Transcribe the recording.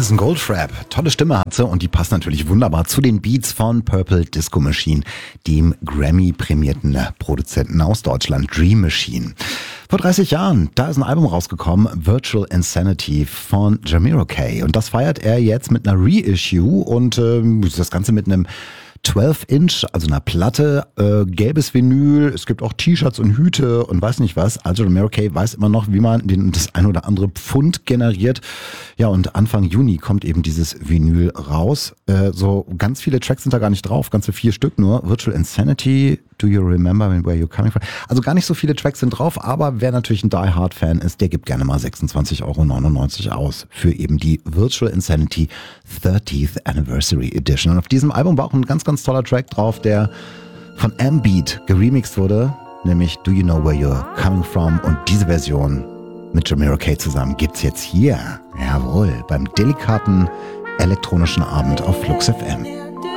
Madison Goldfrapp, tolle Stimme hat sie und die passt natürlich wunderbar zu den Beats von Purple Disco Machine, dem Grammy-prämierten Produzenten aus Deutschland, Dream Machine. Vor 30 Jahren, da ist ein Album rausgekommen, Virtual Insanity von Jamiroquai. Und das feiert er jetzt mit einer Reissue und das Ganze mit einem 12-Inch, also einer Platte, gelbes Vinyl, es gibt auch T-Shirts und Hüte und weiß nicht was. Also Jamiroquai weiß immer noch, wie man das ein oder andere Pfund generiert. Ja, und Anfang Juni kommt eben dieses Vinyl raus. So ganz viele Tracks sind da gar nicht drauf, ganze 4 Stück nur. Virtual Insanity, Do You Remember Where You're Coming From? Also gar nicht so viele Tracks sind drauf, aber wer natürlich ein Die Hard Fan ist, der gibt gerne mal 26,99 € aus für eben die Virtual Insanity 30th Anniversary Edition. Und auf diesem Album war auch ein ganz, ganz toller Track drauf, der von M-Beat geremixed wurde, nämlich Do You Know Where You're Coming From? Und diese Version mit Jamiroquai zusammen gibt's jetzt hier, jawohl, beim delikaten elektronischen Abend auf Flux FM.